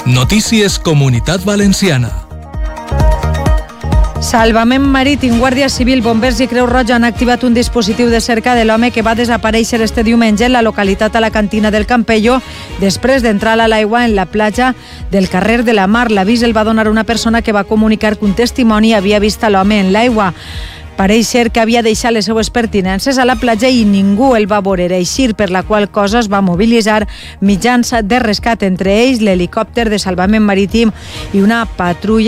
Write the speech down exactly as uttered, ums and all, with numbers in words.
Notícies Comunitat Valenciana. Salvament Marítim, Guàrdia Civil, Bombers i Creu Roja han activat un dispositiu de cerca de l'home que va desaparèixer este diumenge en la localitat alacantina del Campello després d'entrar a l'aigua en la platja del carrer de la Mar. L'avís el va donar una persona que va comunicar que un testimoni havia vist a l'home en l'aigua. Pareix ser que havia deixat les seues pertinences a la platja i ningú el va veure eixir, per la qual cosa es va mobilitzar mitjans de rescat, entre ells l'helicòpter de salvament marítim i una patrulla